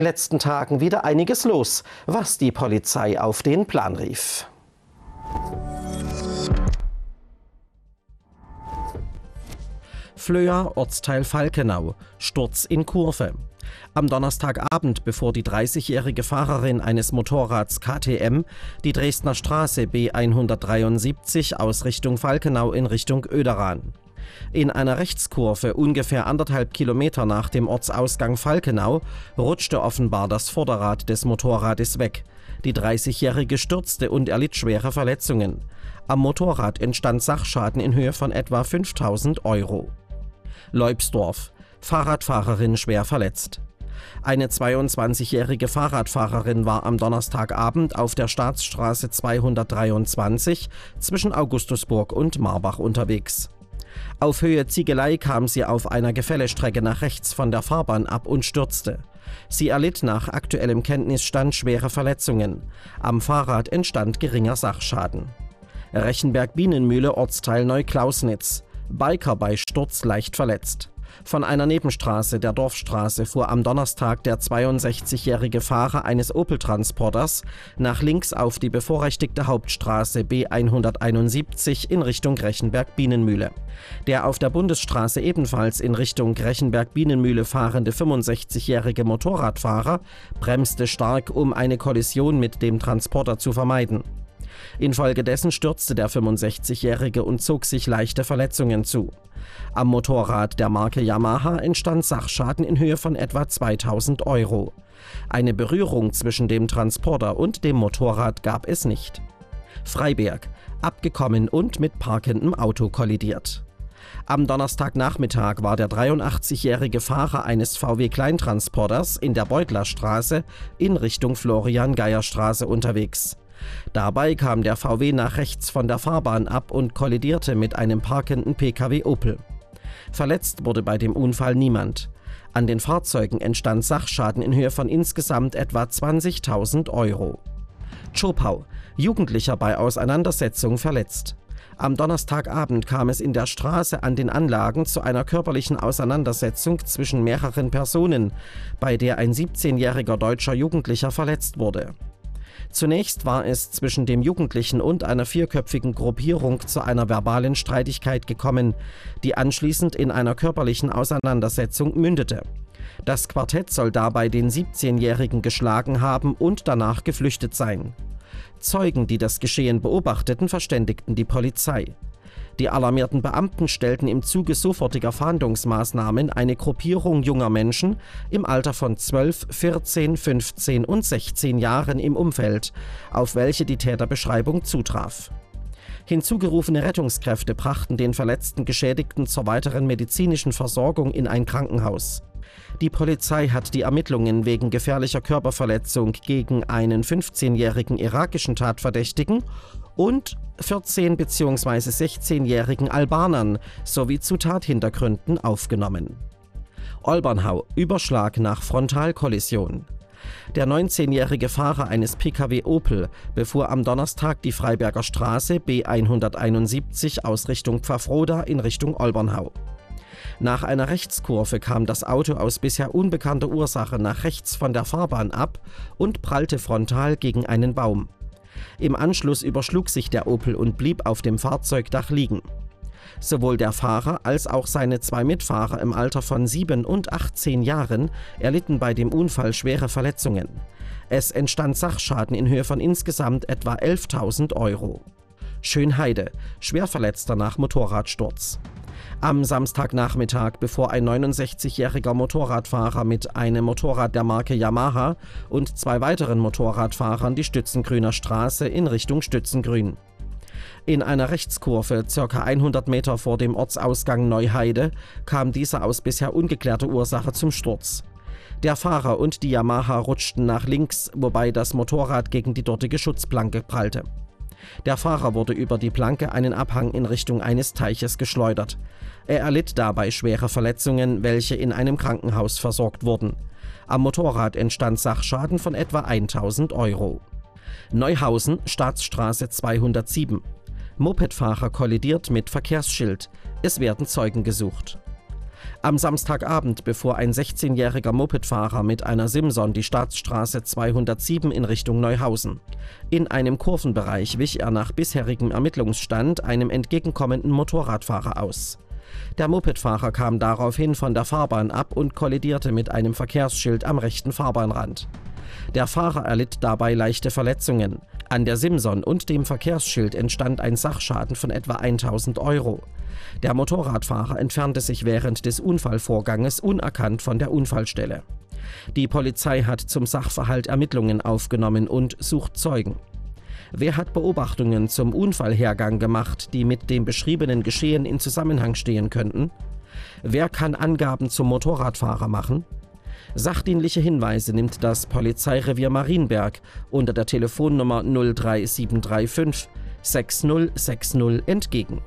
Letzten Tagen wieder einiges los, was die Polizei auf den Plan rief. Flöa, Ortsteil Falkenau, Sturz in Kurve. Am Donnerstagabend, bevor die 30-jährige Fahrerin eines Motorrads KTM die Dresdner Straße B173 aus Richtung Falkenau in Richtung Oederan. In einer Rechtskurve ungefähr 1,5 Kilometer nach dem Ortsausgang Falkenau rutschte offenbar das Vorderrad des Motorrades weg. Die 30-jährige stürzte und erlitt schwere Verletzungen. Am Motorrad entstand Sachschaden in Höhe von etwa 5.000 Euro. Leubsdorf. Fahrradfahrerin schwer verletzt. Eine 22-jährige Fahrradfahrerin war am Donnerstagabend auf der Staatsstraße 223 zwischen Augustusburg und Marbach unterwegs. Auf Höhe Ziegelei kam sie auf einer Gefällestrecke nach rechts von der Fahrbahn ab und stürzte. Sie erlitt nach aktuellem Kenntnisstand schwere Verletzungen. Am Fahrrad entstand geringer Sachschaden. Rechenberg-Bienenmühle, Ortsteil Neuklausnitz. Biker bei Sturz leicht verletzt. Von einer Nebenstraße der Dorfstraße fuhr am Donnerstag der 62-jährige Fahrer eines Opel-Transporters nach links auf die bevorrechtigte Hauptstraße B171 in Richtung Rechenberg-Bienenmühle. Der auf der Bundesstraße ebenfalls in Richtung Rechenberg-Bienenmühle fahrende 65-jährige Motorradfahrer bremste stark, um eine Kollision mit dem Transporter zu vermeiden. Infolgedessen stürzte der 65-Jährige und zog sich leichte Verletzungen zu. Am Motorrad der Marke Yamaha entstand Sachschaden in Höhe von etwa 2.000 Euro. Eine Berührung zwischen dem Transporter und dem Motorrad gab es nicht. Freiberg. Abgekommen und mit parkendem Auto kollidiert. Am Donnerstagnachmittag war der 83-jährige Fahrer eines VW-Kleintransporters in der Beutlerstraße in Richtung Florian-Geyer-Straße unterwegs. Dabei kam der VW nach rechts von der Fahrbahn ab und kollidierte mit einem parkenden Pkw Opel. Verletzt wurde bei dem Unfall niemand. An den Fahrzeugen entstand Sachschaden in Höhe von insgesamt etwa 20.000 Euro. Zschopau. Jugendlicher bei Auseinandersetzung verletzt. Am Donnerstagabend kam es in der Straße an den Anlagen zu einer körperlichen Auseinandersetzung zwischen mehreren Personen, bei der ein 17-jähriger deutscher Jugendlicher verletzt wurde. Zunächst war es zwischen dem Jugendlichen und einer vierköpfigen Gruppierung zu einer verbalen Streitigkeit gekommen, die anschließend in einer körperlichen Auseinandersetzung mündete. Das Quartett soll dabei den 17-Jährigen geschlagen haben und danach geflüchtet sein. Zeugen, die das Geschehen beobachteten, verständigten die Polizei. Die alarmierten Beamten stellten im Zuge sofortiger Fahndungsmaßnahmen eine Gruppierung junger Menschen im Alter von 12, 14, 15 und 16 Jahren im Umfeld, auf welche die Täterbeschreibung zutraf. Hinzugerufene Rettungskräfte brachten den verletzten Geschädigten zur weiteren medizinischen Versorgung in ein Krankenhaus. Die Polizei hat die Ermittlungen wegen gefährlicher Körperverletzung gegen einen 15-jährigen irakischen Tatverdächtigen und 14- bzw. 16-jährigen Albanern sowie zu Tathintergründen aufgenommen. Olbernhau. Überschlag nach Frontalkollision. Der 19-jährige Fahrer eines Pkw Opel befuhr am Donnerstag die Freiberger Straße B171 aus Richtung Pfaffroda in Richtung Olbernhau. Nach einer Rechtskurve kam das Auto aus bisher unbekannter Ursache nach rechts von der Fahrbahn ab und prallte frontal gegen einen Baum. Im Anschluss überschlug sich der Opel und blieb auf dem Fahrzeugdach liegen. Sowohl der Fahrer als auch seine zwei Mitfahrer im Alter von 7 und 18 Jahren erlitten bei dem Unfall schwere Verletzungen. Es entstand Sachschaden in Höhe von insgesamt etwa 11.000 Euro. Schönheide. Schwerverletzter nach Motorradsturz. Am Samstagnachmittag, bevor ein 69-jähriger Motorradfahrer mit einem Motorrad der Marke Yamaha und zwei weiteren Motorradfahrern die Stützengrüner Straße in Richtung Stützengrün. In einer Rechtskurve, ca. 100 Meter vor dem Ortsausgang Neuheide, kam dieser aus bisher ungeklärter Ursache zum Sturz. Der Fahrer und die Yamaha rutschten nach links, wobei das Motorrad gegen die dortige Schutzplanke prallte. Der Fahrer wurde über die Planke einen Abhang in Richtung eines Teiches geschleudert. Er erlitt dabei schwere Verletzungen, welche in einem Krankenhaus versorgt wurden. Am Motorrad entstand Sachschaden von etwa 1.000 Euro. Neuhausen, Staatsstraße 207. Mopedfahrer kollidiert mit Verkehrsschild. Es werden Zeugen gesucht. Am Samstagabend befuhr ein 16-jähriger Mopedfahrer mit einer Simson die Staatsstraße 207 in Richtung Neuhausen. In einem Kurvenbereich wich er nach bisherigem Ermittlungsstand einem entgegenkommenden Motorradfahrer aus. Der Mopedfahrer kam daraufhin von der Fahrbahn ab und kollidierte mit einem Verkehrsschild am rechten Fahrbahnrand. Der Fahrer erlitt dabei leichte Verletzungen. An der Simson und dem Verkehrsschild entstand ein Sachschaden von etwa 1.000 €. Der Motorradfahrer entfernte sich während des Unfallvorganges unerkannt von der Unfallstelle. Die Polizei hat zum Sachverhalt Ermittlungen aufgenommen und sucht Zeugen. Wer hat Beobachtungen zum Unfallhergang gemacht, die mit dem beschriebenen Geschehen in Zusammenhang stehen könnten? Wer kann Angaben zum Motorradfahrer machen? Sachdienliche Hinweise nimmt das Polizeirevier Marienberg unter der Telefonnummer 03735 6060 entgegen.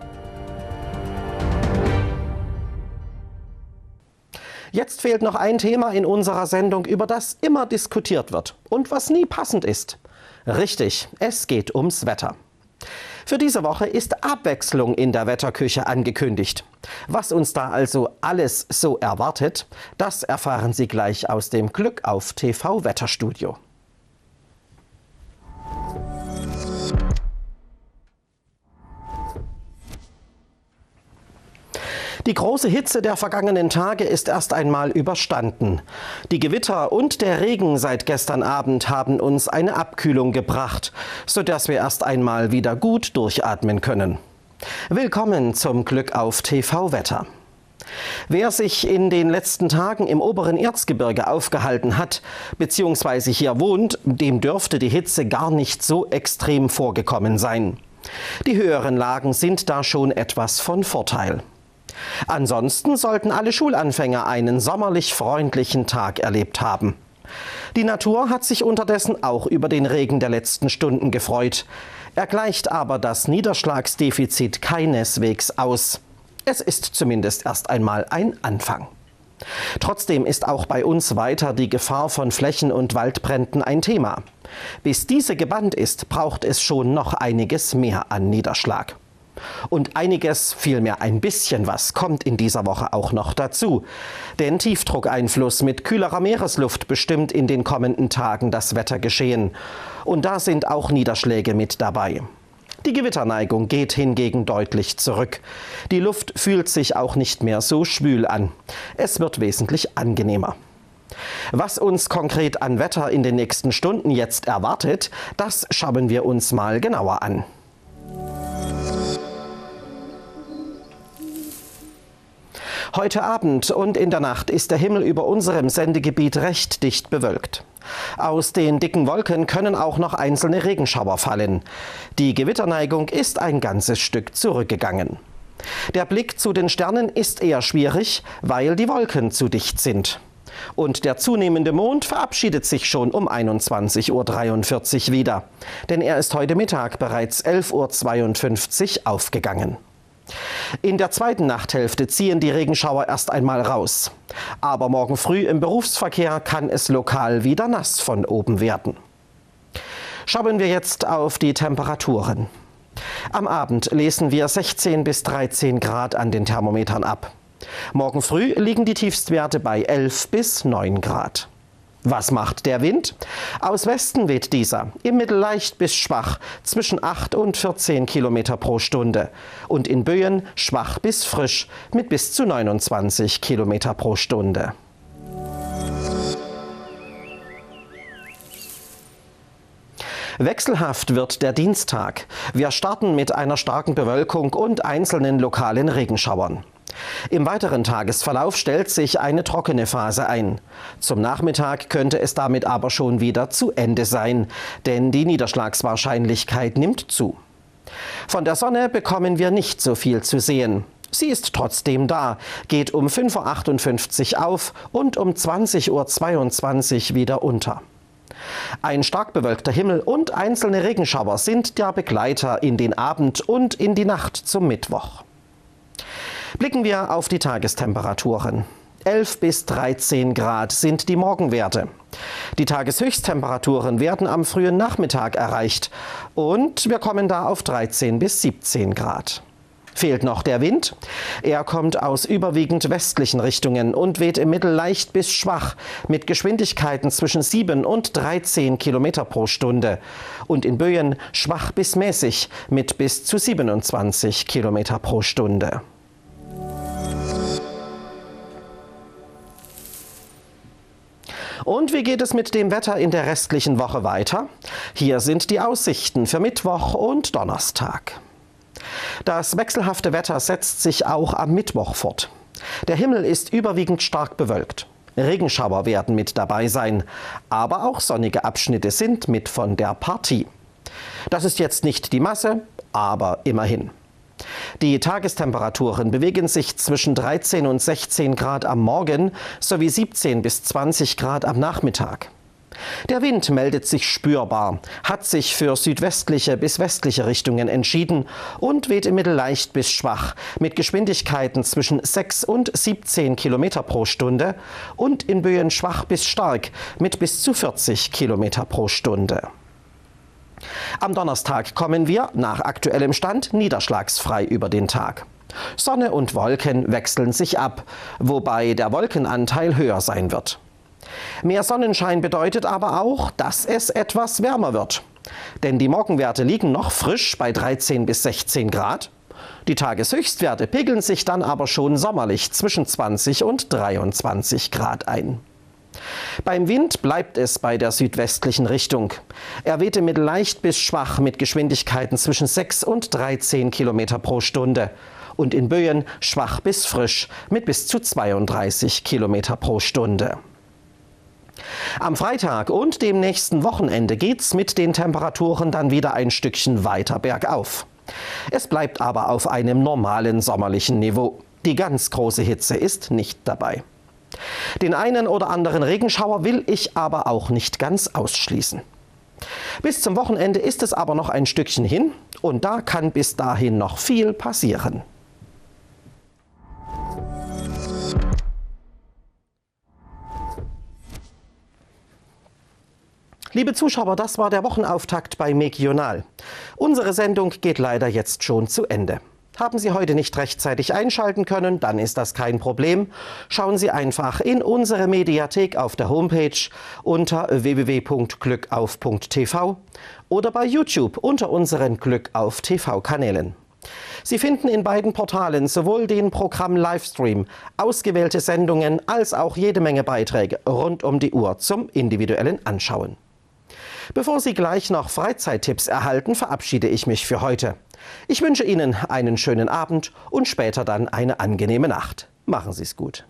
Jetzt fehlt noch ein Thema in unserer Sendung, über das immer diskutiert wird und was nie passend ist. Richtig, es geht ums Wetter. Für diese Woche ist Abwechslung in der Wetterküche angekündigt. Was uns da also alles so erwartet, das erfahren Sie gleich aus dem Glück auf TV Wetterstudio. Die große Hitze der vergangenen Tage ist erst einmal überstanden. Die Gewitter und der Regen seit gestern Abend haben uns eine Abkühlung gebracht, sodass wir erst einmal wieder gut durchatmen können. Willkommen zum Glück auf TV Wetter. Wer sich in den letzten Tagen im oberen Erzgebirge aufgehalten hat bzw. hier wohnt, dem dürfte die Hitze gar nicht so extrem vorgekommen sein. Die höheren Lagen sind da schon etwas von Vorteil. Ansonsten sollten alle Schulanfänger einen sommerlich freundlichen Tag erlebt haben. Die Natur hat sich unterdessen auch über den Regen der letzten Stunden gefreut. Er gleicht aber das Niederschlagsdefizit keineswegs aus. Es ist zumindest erst einmal ein Anfang. Trotzdem ist auch bei uns weiter die Gefahr von Flächen- und Waldbränden ein Thema. Bis diese gebannt ist, braucht es schon noch einiges mehr an Niederschlag. Und einiges, vielmehr ein bisschen was, kommt in dieser Woche auch noch dazu. Denn Tiefdruckeinfluss mit kühlerer Meeresluft bestimmt in den kommenden Tagen das Wettergeschehen. Und da sind auch Niederschläge mit dabei. Die Gewitterneigung geht hingegen deutlich zurück. Die Luft fühlt sich auch nicht mehr so schwül an. Es wird wesentlich angenehmer. Was uns konkret an Wetter in den nächsten Stunden jetzt erwartet, das schauen wir uns mal genauer an. Heute Abend und in der Nacht ist der Himmel über unserem Sendegebiet recht dicht bewölkt. Aus den dicken Wolken können auch noch einzelne Regenschauer fallen. Die Gewitterneigung ist ein ganzes Stück zurückgegangen. Der Blick zu den Sternen ist eher schwierig, weil die Wolken zu dicht sind. Und der zunehmende Mond verabschiedet sich schon um 21:43 Uhr wieder. Denn er ist heute Mittag bereits 11:52 Uhr aufgegangen. In der zweiten Nachthälfte ziehen die Regenschauer erst einmal raus. Aber morgen früh im Berufsverkehr kann es lokal wieder nass von oben werden. Schauen wir jetzt auf die Temperaturen. Am Abend lesen wir 16 bis 13 Grad an den Thermometern ab. Morgen früh liegen die Tiefstwerte bei 11 bis 9 Grad. Was macht der Wind? Aus Westen weht dieser, im Mittel leicht bis schwach, zwischen 8 und 14 Kilometer pro Stunde und in Böen schwach bis frisch mit bis zu 29 Kilometer pro Stunde. Wechselhaft wird der Dienstag. Wir starten mit einer starken Bewölkung und einzelnen lokalen Regenschauern. Im weiteren Tagesverlauf stellt sich eine trockene Phase ein. Zum Nachmittag könnte es damit aber schon wieder zu Ende sein, denn die Niederschlagswahrscheinlichkeit nimmt zu. Von der Sonne bekommen wir nicht so viel zu sehen. Sie ist trotzdem da, geht um 5:58 Uhr auf und um 20:22 Uhr wieder unter. Ein stark bewölkter Himmel und einzelne Regenschauer sind der Begleiter in den Abend und in die Nacht zum Mittwoch. Blicken wir auf die Tagestemperaturen. 11 bis 13 Grad sind die Morgenwerte. Die Tageshöchsttemperaturen werden am frühen Nachmittag erreicht und wir kommen da auf 13 bis 17 Grad. Fehlt noch der Wind? Er kommt aus überwiegend westlichen Richtungen und weht im Mittel leicht bis schwach mit Geschwindigkeiten zwischen 7 und 13 Kilometer pro Stunde und in Böen schwach bis mäßig mit bis zu 27 Kilometer pro Stunde. Und wie geht es mit dem Wetter in der restlichen Woche weiter? Hier sind die Aussichten für Mittwoch und Donnerstag. Das wechselhafte Wetter setzt sich auch am Mittwoch fort. Der Himmel ist überwiegend stark bewölkt. Regenschauer werden mit dabei sein, aber auch sonnige Abschnitte sind mit von der Partie. Das ist jetzt nicht die Masse, aber immerhin. Die Tagestemperaturen bewegen sich zwischen 13 und 16 Grad am Morgen sowie 17 bis 20 Grad am Nachmittag. Der Wind meldet sich spürbar, hat sich für südwestliche bis westliche Richtungen entschieden und weht im Mittel leicht bis schwach mit Geschwindigkeiten zwischen 6 und 17 Kilometer pro Stunde und in Böen schwach bis stark mit bis zu 40 Kilometer pro Stunde. Am Donnerstag kommen wir, nach aktuellem Stand, niederschlagsfrei über den Tag. Sonne und Wolken wechseln sich ab, wobei der Wolkenanteil höher sein wird. Mehr Sonnenschein bedeutet aber auch, dass es etwas wärmer wird. Denn die Morgenwerte liegen noch frisch bei 13 bis 16 Grad. Die Tageshöchstwerte pegeln sich dann aber schon sommerlich zwischen 20 und 23 Grad ein. Beim Wind bleibt es bei der südwestlichen Richtung. Er weht im Mittel leicht bis schwach mit Geschwindigkeiten zwischen 6 und 13 Kilometer pro Stunde und in Böen schwach bis frisch mit bis zu 32 Kilometer pro Stunde. Am Freitag und dem nächsten Wochenende geht's mit den Temperaturen dann wieder ein Stückchen weiter bergauf. Es bleibt aber auf einem normalen sommerlichen Niveau. Die ganz große Hitze ist nicht dabei. Den einen oder anderen Regenschauer will ich aber auch nicht ganz ausschließen. Bis zum Wochenende ist es aber noch ein Stückchen hin und da kann bis dahin noch viel passieren. Liebe Zuschauer, das war der Wochenauftakt bei Megional. Unsere Sendung geht leider jetzt schon zu Ende. Haben Sie heute nicht rechtzeitig einschalten können, dann ist das kein Problem. Schauen Sie einfach in unsere Mediathek auf der Homepage unter www.glückauf.tv oder bei YouTube unter unseren Glück auf TV-Kanälen. Sie finden in beiden Portalen sowohl den Programm-Livestream, ausgewählte Sendungen als auch jede Menge Beiträge rund um die Uhr zum individuellen Anschauen. Bevor Sie gleich noch Freizeittipps erhalten, verabschiede ich mich für heute. Ich wünsche Ihnen einen schönen Abend und später dann eine angenehme Nacht. Machen Sie es gut.